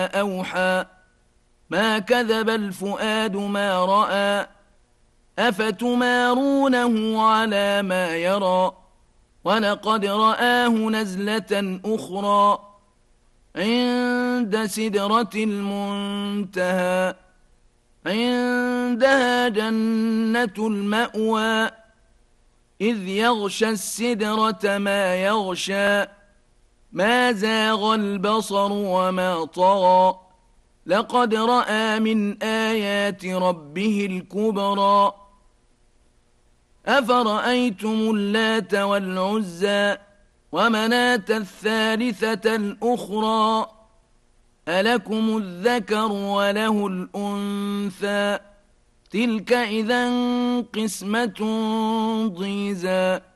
أوحى ما كذب الفؤاد ما رأى أفتمارونه على ما يرى ولقد رآه نزلة أخرى عند سدرة المنتهى عندها جنة المأوى إذ يغشى السدرة ما يغشى ما زاغ البصر وما طغى لقد رأى من آيات ربه الكبرى أفرأيتم اللات والعزى ومناة الثالثة الأخرى ألكم الذكر وله الأنثى تلك إذا قسمة ضيزى